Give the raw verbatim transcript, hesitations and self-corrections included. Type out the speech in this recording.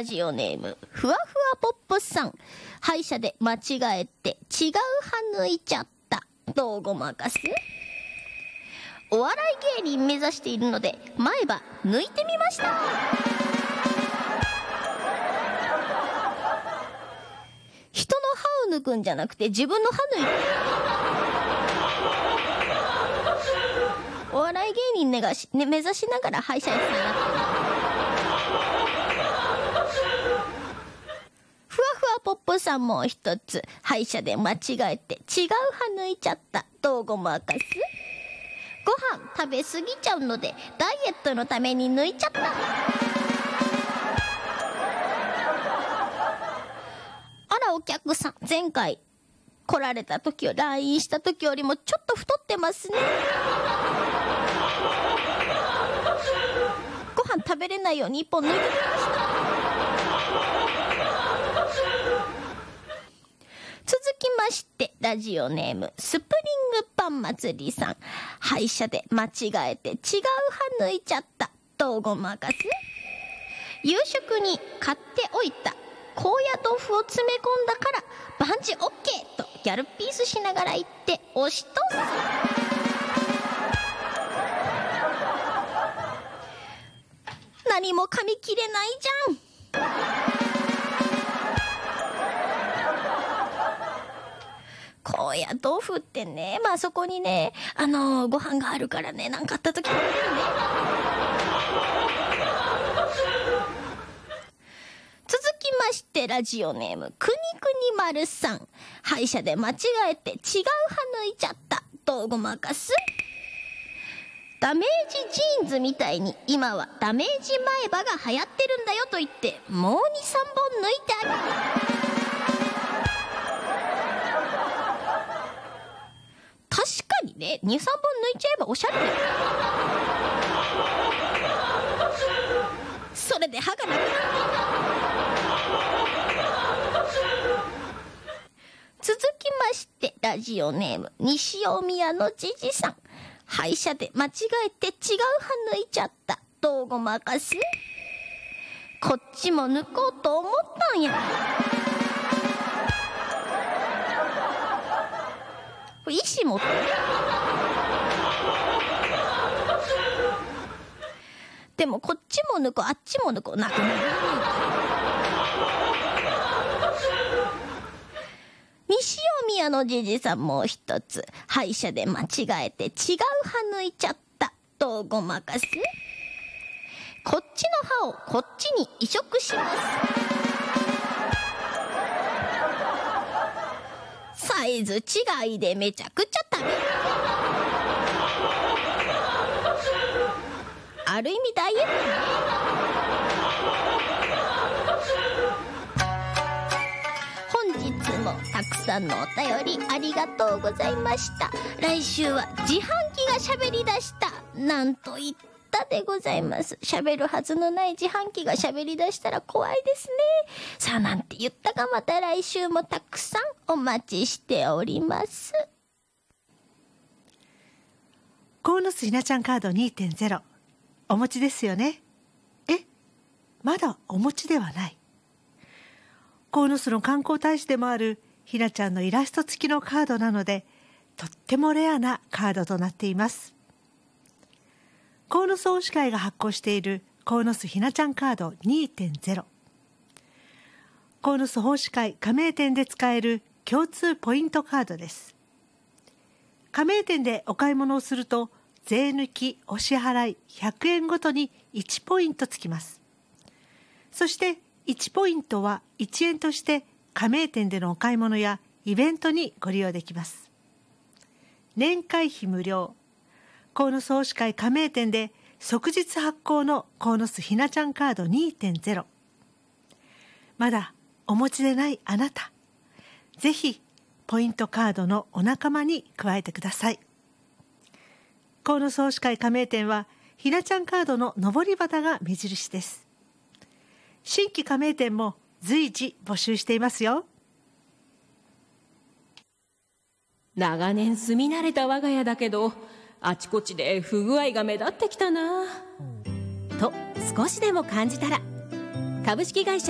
ラジオネームふわふわポップさん。歯医者で間違えて違う歯抜いちゃった。どうごまかす？お笑い芸人目指しているので前歯抜いてみました。人の歯を抜くんじゃなくて自分の歯抜いて。お笑い芸人目指し、ね、目指しながら歯医者につながってる。ふわふわポップさんも一つ。歯医者で間違えて違う歯抜いちゃった。どうごまかす？ご飯食べ過ぎちゃうのでダイエットのために抜いちゃった。あらお客さん、前回来られた時を ライン した時よりもちょっと太ってますね。ご飯食べれないように一本抜いてみました。続きましてラジオネームスプリングパン祭りさん。歯医者で間違えて違う歯抜いちゃった。どうごまかす？夕食に買っておいた高野豆腐を詰め込んだからバンジオッケーとギャルピースしながら言って押し通す。何も噛み切れないじゃん。高野豆腐ってね、まあそこにね、あのー、ご飯があるからね、なんかあった時食べれるね。続きましてラジオネームくにくにまるさん。歯医者で間違えて違う歯抜いちゃった。どうごまかす？ダメージジーンズみたいに今はダメージ前歯が流行ってるんだよと言ってもう にさんぼん抜いてあげる。確かにね、にさんぼん抜いちゃえばおしゃれだよ。それで歯がなくなる。続きましてラジオネーム西大宮のじじさん。歯医者で間違えて違う歯抜いちゃった。どうごまかす？こっちも抜こうと思ったんや。意思持ってでもこっちも抜こうあっちも抜こうなくなる。西大宮のじじさんもう一つ。歯医者で間違えて違う歯抜いちゃった。どうごまかす？こっちの歯をこっちに移植します。サイズ違いでめちゃくちゃ食べる。ある意味ダイエットね。本日もたくさんのお便りありがとうございました。来週は自販機が喋り出した。なんと言ったでございます。喋るはずのない自販機が喋り出したら怖いですね。さあなんて言ったか、また来週もたくさんお待ちしております。 鴻巣ひなちゃんカード にてんゼロ お持ちですよね。え、まだお持ちではない。鴻巣の観光大使でもあるひなちゃんのイラスト付きのカードなので、とってもレアなカードとなっています。鴻巣恩師会が発行している鴻巣ひなちゃんカード にてんゼロ。鴻巣奉仕会加盟店で使える共通ポイントカードです。加盟店でお買い物をすると税抜きお支払いひゃくえんごとにいちポイントつきます。そしていちポイントはいちえんとして加盟店でのお買い物やイベントにご利用できます。年会費無料。鴻巣奉仕会加盟店で即日発行の鴻巣ひなちゃんカード にてんゼロ。まだお持ちでないあなた、ぜひポイントカードのお仲間に加えてください。鴻巣奉仕会加盟店はひなちゃんカードの上り旗が目印です。新規加盟店も随時募集していますよ。 長年住み慣れた我が家だけど、あちこちで不具合が目立ってきたなと少しでも感じたら、株式会社